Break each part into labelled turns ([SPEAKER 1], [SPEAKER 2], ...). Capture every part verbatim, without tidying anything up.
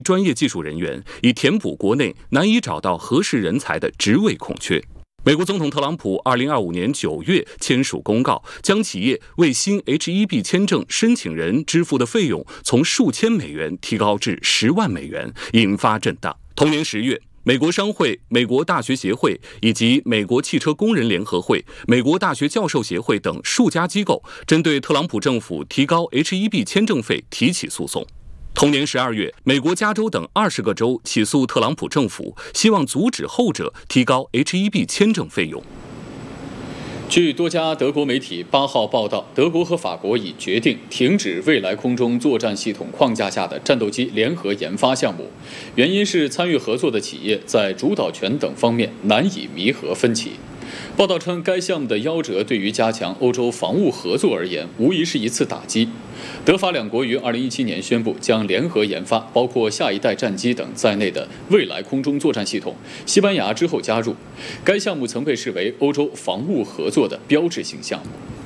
[SPEAKER 1] 专业技术人员，以填补国内难以找到合适人才的职位空缺。美国总统特朗普二零二五年九月签署公告，将企业为新 H 一 B 签证申请人支付的费用从数千美元提高至十万美元，引发震荡。同年十月，美国商会、美国大学协会以及美国汽车工人联合会、美国大学教授协会等数家机构针对特朗普政府提高 H 一 B 签证费提起诉讼。同年十二月，美国加州等二十个州起诉特朗普政府，希望阻止后者提高 H 一 B 签证费用。
[SPEAKER 2] 据多家德国媒体八号报道，德国和法国已决定停止未来空中作战系统框架下的战斗机联合研发项目，原因是参与合作的企业在主导权等方面难以弥合分歧。报道称，该项目的夭折对于加强欧洲防务合作而言，无疑是一次打击。德法两国于二零一七年宣布将联合研发包括下一代战机等在内的未来空中作战系统，西班牙之后加入。该项目曾被视为欧洲防务合作的标志性项目。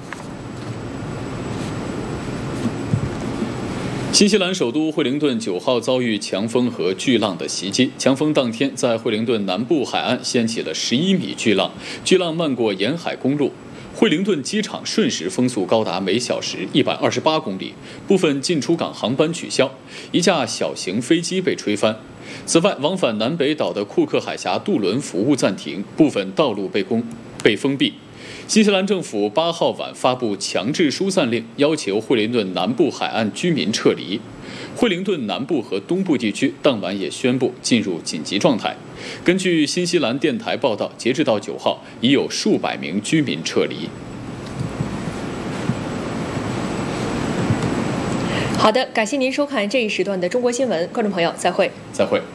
[SPEAKER 2] 新西兰首都惠灵顿九号遭遇强风和巨浪的袭击，强风当天在惠灵顿南部海岸掀起了十一米巨浪，巨浪漫过沿海公路。惠灵顿机场瞬时风速高达每小时一百二十八公里，部分进出港航班取消，一架小型飞机被吹翻。此外，往返南北岛的库克海峡渡轮服务暂停，部分道路被公被封闭。新西兰政府八号晚发布强制疏散令，要求惠灵顿南部海岸居民撤离。惠灵顿南部和东部地区当晚也宣布进入紧急状态。根据新西兰电台报道，截至到九号，已有数百名居民撤离。
[SPEAKER 3] 好的，感谢您收看这一时段的中国新闻，观众朋友，再会。
[SPEAKER 2] 再会。